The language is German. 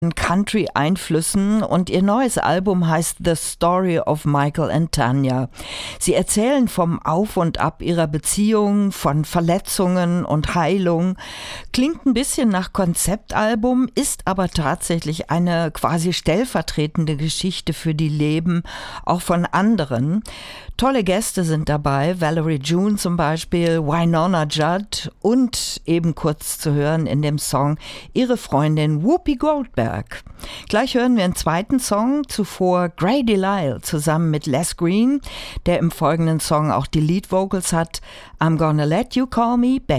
Country-Einflüssen und ihr neues Album heißt The Story of Michael and Tanya. Sie erzählen vom Auf und Ab ihrer Beziehung, von Verletzungen und Heilung. Klingt ein bisschen nach Konzeptalbum, ist aber tatsächlich eine quasi stellvertretende Geschichte für die Leben auch von anderen. Tolle Gäste sind dabei, Valerie June zum Beispiel, Wynonna Judd und eben kurz zu hören in dem Song ihre Freundin Whoopi Goldberg. Gleich hören wir einen zweiten Song, zuvor Grady Lyle zusammen mit Les Green, der im folgenden Song auch die Lead Vocals hat, I'm Gonna Let You Call Me Baby.